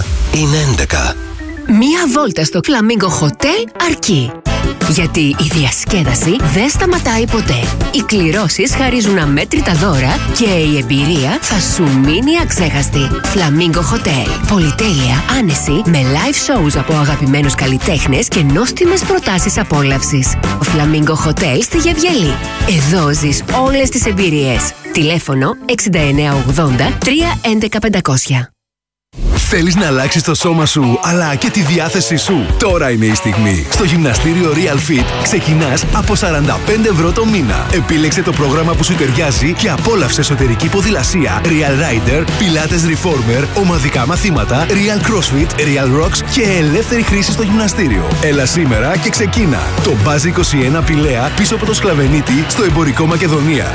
είναι 11. Μία βόλτα στο Flamingo Hotel αρκεί. Γιατί η διασκέδαση δεν σταματάει ποτέ. Οι κληρώσεις χαρίζουν αμέτρητα δώρα και η εμπειρία θα σου μείνει αξέχαστη. Flamingo Hotel. Πολυτέλεια, άνεση, με live shows από αγαπημένους καλλιτέχνες και νόστιμες προτάσεις απόλαυσης. Flamingo Hotel στη Γευγελή. Εδώ ζεις όλες τις εμπειρίες. Τηλέφωνο 6980 311 500. Θέλεις να αλλάξεις το σώμα σου, αλλά και τη διάθεσή σου? Τώρα είναι η στιγμή. Στο γυμναστήριο Real Fit ξεκινάς από 45 ευρώ το μήνα. Επίλεξε το πρόγραμμα που σου ταιριάζει και απόλαυσε εσωτερική ποδηλασία, Real Rider, Pilates Reformer, ομαδικά μαθήματα, Real CrossFit, Real Rocks και ελεύθερη χρήση στο γυμναστήριο. Έλα σήμερα και ξεκίνα. Το Buzz 21 Πηλαία πίσω από το Σκλαβενίτη στο εμπορικό Μακεδονία.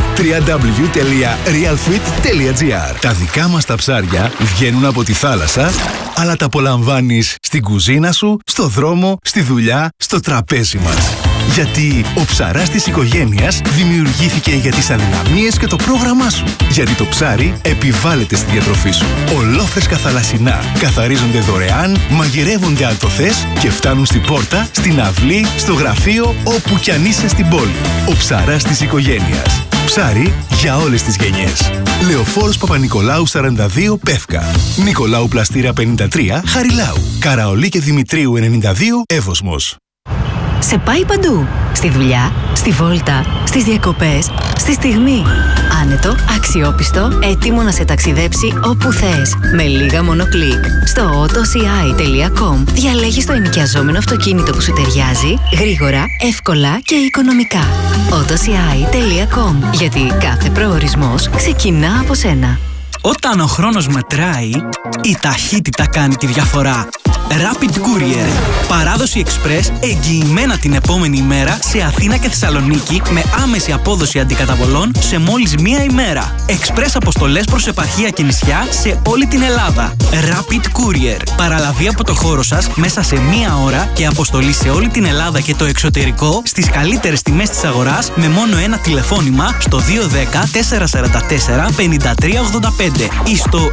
www.realfit.gr. Τα δικά μας τα ψάρια βγαίνουν από τη θάλασσα, αλλά τα απολαμβάνεις στην κουζίνα σου, στο δρόμο, στη δουλειά, στο τραπέζι μας. Γιατί ο ψαράς της οικογένειας δημιουργήθηκε για τις αδυναμίες και το πρόγραμμά σου. Γιατί το ψάρι επιβάλλεται στη διατροφή σου. Ολόφρεσκα θαλασσινά καθαρίζονται δωρεάν, μαγειρεύονται αν το θες και φτάνουν στην πόρτα, στην αυλή, στο γραφείο, όπου κι αν είσαι στην πόλη. Ο ψαράς της οικογένειας. Ψάρι για όλες τις γενιές. Λεωφόρος Παπα-Νικολάου 42 Πεύκα. Νικολάου Πλαστήρα 53 Χαριλάου. Καραολί και Δημητρίου 92 Εύωσμος. Σε πάει παντού. Στη δουλειά, στη βόλτα, στις διακοπές, στη στιγμή. Άνετο, αξιόπιστο, έτοιμο να σε ταξιδέψει όπου θες. Με λίγα μόνο κλικ. Στο autoci.com διαλέγεις το ενοικιαζόμενο αυτοκίνητο που σου ταιριάζει, γρήγορα, εύκολα και οικονομικά. autoci.com. Γιατί κάθε προορισμός ξεκινά από σένα. Όταν ο χρόνος μετράει, η ταχύτητα κάνει τη διαφορά. Rapid Courier. Παράδοση Express εγγυημένα την επόμενη ημέρα σε Αθήνα και Θεσσαλονίκη με άμεση απόδοση αντικαταβολών σε μόλις μία ημέρα. Express αποστολές προς επαρχία και νησιά σε όλη την Ελλάδα. Rapid Courier. Παραλαβή από το χώρο σας μέσα σε μία ώρα και αποστολή σε όλη την Ελλάδα και το εξωτερικό στις καλύτερες τιμές της αγοράς με μόνο ένα τηλεφώνημα στο 210 444 5385 ή στο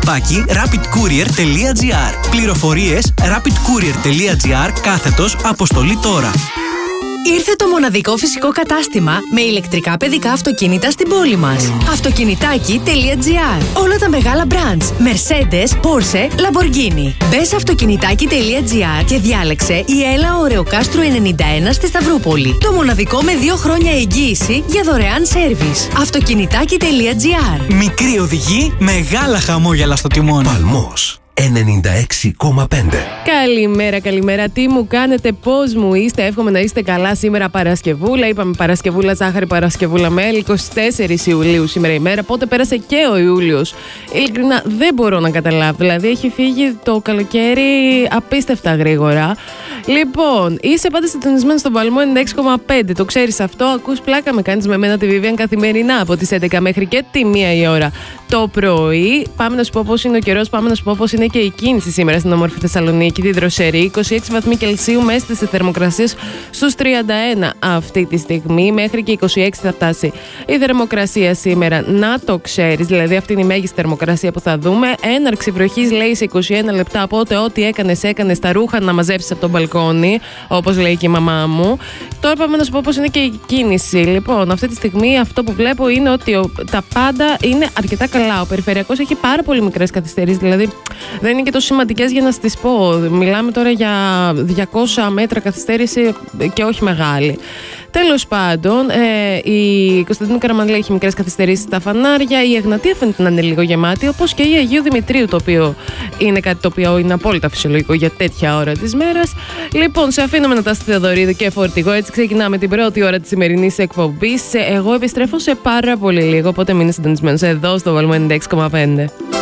info@rapidcourier.gr. Πληροφορίες rapidcourier.gr/αποστολή τώρα. Ήρθε το μοναδικό φυσικό κατάστημα με ηλεκτρικά παιδικά αυτοκίνητα στην πόλη μας. Αυτοκινητάκι.gr. Όλα τα μεγάλα brands. Mercedes, Porsche, Lamborghini. Μπες αυτοκινητάκι.gr και διάλεξε η Έλα Ωρεοκάστρου 91 στη Σταυρούπολη. Το μοναδικό με 2 χρόνια εγγύηση για δωρεάν σέρβις. Αυτοκινητάκι.gr. Μικρή οδηγή, μεγάλα χαμόγελα στο τιμόνι. Παλμός 96,5. Καλημέρα. Τι μου κάνετε, πώς μου είστε? Εύχομαι να είστε καλά σήμερα Παρασκευούλα. Είπαμε Παρασκευούλα ζάχαρη, Παρασκευούλα μέλι. 24 Ιουλίου σήμερα η μέρα. Πότε πέρασε και ο Ιούλιος? Ειλικρινά δεν μπορώ να καταλάβω. Δηλαδή έχει φύγει το καλοκαίρι απίστευτα γρήγορα. Λοιπόν, είσαι πάντα συντονισμένος στον Παλμό 96,5. Το ξέρεις αυτό? Ακούς πλάκα με κάνεις με μένα τη Vivian καθημερινά από τις 11 μέχρι και τη 1 η ώρα το πρωί. Πάμε να σου πω πώς είναι ο καιρός, πάμε να σου πω πώς είναι και η κίνηση σήμερα στην όμορφη Θεσσαλονίκη, τη Δροσερή. 26 βαθμοί Κελσίου με αίσθηση θερμοκρασίας στους 31 αυτή τη στιγμή. Μέχρι και 26 θα φτάσει η θερμοκρασία σήμερα. Να το ξέρεις, δηλαδή αυτή είναι η μέγιστη θερμοκρασία που θα δούμε. Έναρξη βροχής λέει σε 21 λεπτά. Οπότε ό,τι έκανες τα ρούχα να μαζέψεις από τον μπαλκόνι, όπως λέει και η μαμά μου. Τώρα πάμε να σου πω πώς είναι και η κίνηση. Λοιπόν, αυτή τη στιγμή αυτό που βλέπω είναι ότι τα πάντα είναι αρκετά καλά. Ο περιφερειακός έχει πάρα πολύ μικρές καθυστερήσεις, δηλαδή δεν είναι και τόσο σημαντικές για να στις πω. Μιλάμε τώρα για 200 μέτρα καθυστέρηση και όχι μεγάλη. Τέλος πάντων, η Κωνσταντίνου Καραμανλή έχει μικρές καθυστερήσεις στα φανάρια. Η Εγνατία φαίνεται να είναι λίγο γεμάτη, όπως και η Αγίου Δημητρίου, το οποίο είναι κάτι το οποίο είναι απόλυτα φυσιολογικό για τέτοια ώρα της μέρας. Λοιπόν, σε αφήνω με Νατάστη Θεοδωρίδου και φορτηγό. Έτσι ξεκινάμε την πρώτη ώρα της σημερινής εκπομπής. Εγώ επιστρέφω σε πάρα πολύ λίγο, οπότε μείνε συντονισμένος εδώ στο Βαλμό 96,5.